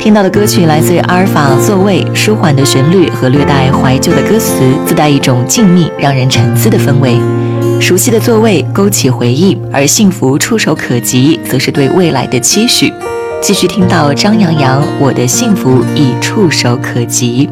听到的歌曲来自于阿尔法座位，舒缓的旋律和略带怀旧的歌词，自带一种静谧让人沉思的氛围。熟悉的座位勾起回忆，而幸福触手可及则是对未来的期许。继续听到张阳阳，我的幸福已触手可及。